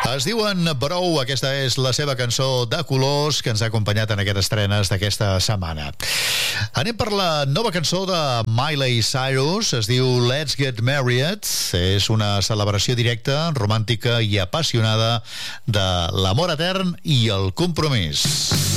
Es diuen Brou, aquesta és la seva cançó de colors que ens ha acompanyat en aquestes estrenes d'aquesta setmana. Anem per la nova cançó de Miley Cyrus, es diu Let's Get Married. És una celebració directa, romàntica i apassionada de l'amor etern i el compromís.